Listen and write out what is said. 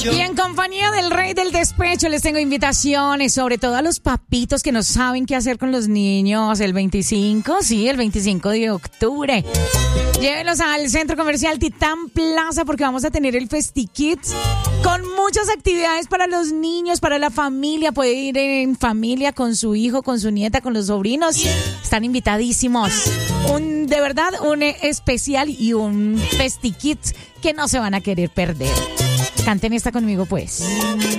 Y en compañía del rey del despecho les tengo invitaciones, sobre todo a los papitos que no saben qué hacer con los niños. El 25 de octubre. Llévenlos al Centro Comercial Titán Plaza porque vamos a tener el FestiKids con muchas actividades para los niños, para la familia. Puede ir en familia con su hijo, con su nieta, con los sobrinos. Están invitadísimos. De verdad, un especial y un FestiKids que no se van a querer perder. Canten esta conmigo, pues.